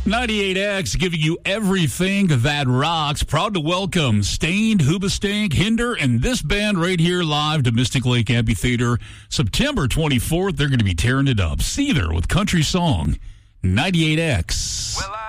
98X giving you everything that rocks. Proud to welcome Stained, Hoobastank, Hinder, and this band right here live to Mystic Lake Amphitheater. September 24th, they're going to be tearing it up. Seether with Country Song. 98X.